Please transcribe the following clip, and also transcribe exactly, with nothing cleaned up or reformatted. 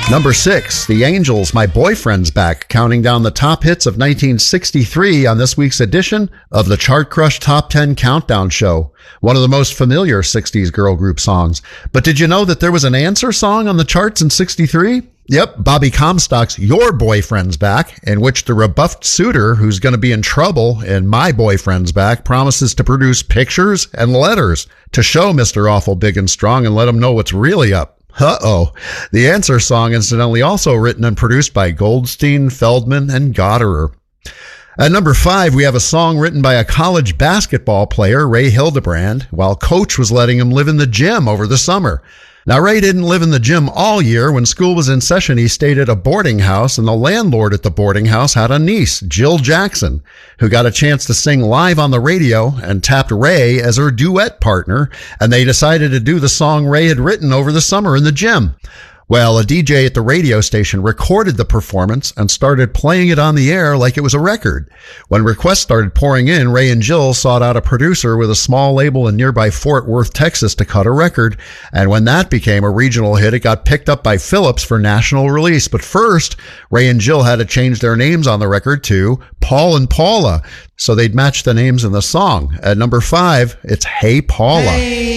Number six, The Angels, My Boyfriend's Back, counting down the top hits of nineteen sixty-three on this week's edition of the Chart Crush Top ten Countdown Show. One of the most familiar sixties girl group songs. But did you know that there was an answer song on the charts in sixty-three? Yep, Bobby Comstock's Your Boyfriend's Back, in which the rebuffed suitor who's going to be in trouble in My Boyfriend's Back promises to produce pictures and letters to show Mister Awful Big and Strong and let him know what's really up. Uh-oh. The answer song, incidentally, also written and produced by Goldstein, Feldman, and Gotterer. At number five, we have a song written by a college basketball player, Ray Hildebrand, while coach was letting him live in the gym over the summer. Now, Ray didn't live in the gym all year. When school was in session, he stayed at a boarding house, and the landlord at the boarding house had a niece, Jill Jackson, who got a chance to sing live on the radio and tapped Ray as her duet partner, and they decided to do the song Ray had written over the summer in the gym. Well, a D J at the radio station recorded the performance and started playing it on the air like it was a record. When requests started pouring in, Ray and Jill sought out a producer with a small label in nearby Fort Worth, Texas to cut a record. And when that became a regional hit, it got picked up by Philips for national release. But first, Ray and Jill had to change their names on the record to Paul and Paula, so they'd match the names in the song. At number five, it's Hey Paula. Hey.